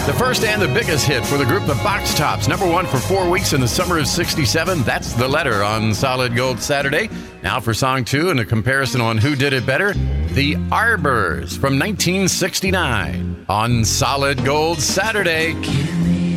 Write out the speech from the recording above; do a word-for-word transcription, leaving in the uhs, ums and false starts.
The first and the biggest hit for the group, the Box Tops. Number one for four weeks in the summer of sixty-seven. That's The Letter on Solid Gold Saturday. Now for song two and a comparison on who did it better. The Arbors from nineteen sixty-nine on Solid Gold Saturday.